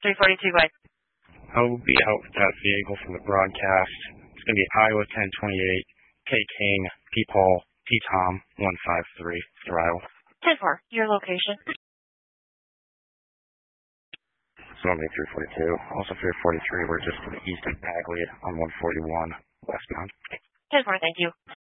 342, bye. I'll be out with that vehicle from the broadcast. It's going to be Iowa 1028, K King, P Paul, P Tom, 153, Thrive. 10-4, your location. Normally 342. Also 343, we're just to the east of Bagley on 141, westbound. 10-4, thank you.